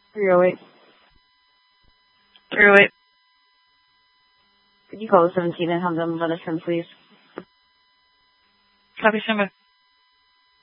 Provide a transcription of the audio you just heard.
308. 308. Could you call the 17 and have them let us in, please? Copy, Simba.